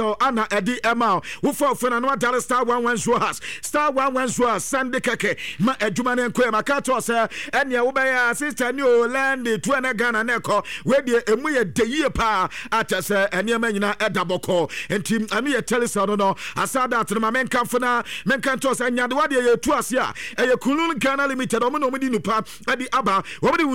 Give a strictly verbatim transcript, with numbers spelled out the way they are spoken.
ana edi ema wo fo fo na no dare star one one so has star one one so has sande keke ma adwuma ne nko ma ka to se ene wo be ya sister ni o land to na Ghana na ko we de emu ye de yie pa atese ene ma nyina edaboko enti anu ye telesa no no asada atema men kan fona men kan to se nyade wade ye tu ase a eye Kulun Ghana Limited o mo no mo di nupa adi aba wo